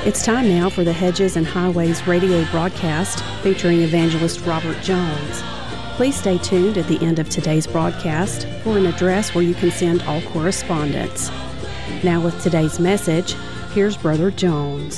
It's time now for the Hedges and Highways radio broadcast featuring evangelist Robert Jones. Please stay tuned at the end of today's broadcast for an address where you can send all correspondence. Now with today's message, here's Brother Jones.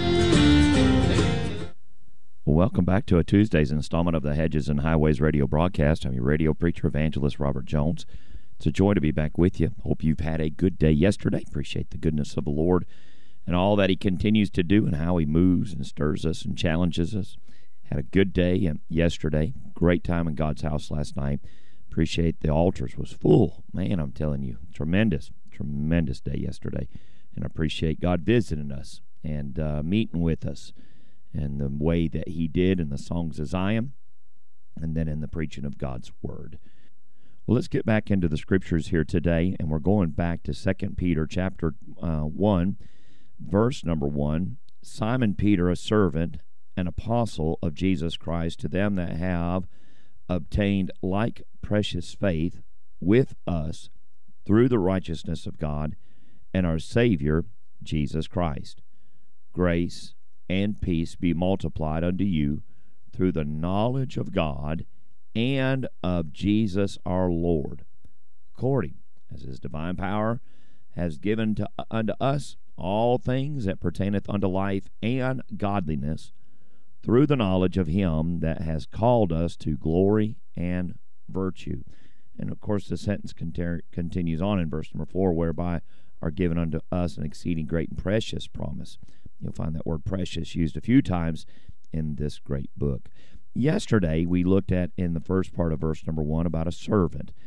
Well, welcome back to a Tuesday's installment of the Hedges and Highways radio broadcast. I'm your radio preacher, evangelist Robert Jones. It's a joy to be back with you. Hope you've had a good day yesterday. Appreciate the goodness of the Lord and all that He continues to do and how He moves and stirs us and challenges us. Had a good day yesterday. Great time in God's house last night. Appreciate the altars was full. Man, I'm telling you, tremendous day yesterday. And I appreciate God visiting us and meeting with us and the way that He did in the songs of Zion and then in the preaching of God's Word. Well, let's get back into the Scriptures here today, and we're going back to 2 Peter chapter 1, verse number 1. Simon Peter, a servant and apostle of Jesus Christ, to them that have obtained like precious faith with us through the righteousness of God and our Savior, Jesus Christ. Grace and peace be multiplied unto you through the knowledge of God and of Jesus our Lord, according as His divine power has given unto us all things that pertaineth unto life and godliness, through the knowledge of Him that has called us to glory and virtue. And of course the sentence continues on in verse number 4, whereby are given unto us an exceeding great and precious promise. You'll find that word precious used a few times in this great book. Yesterday we looked at in the first part of verse number 1 about a servant.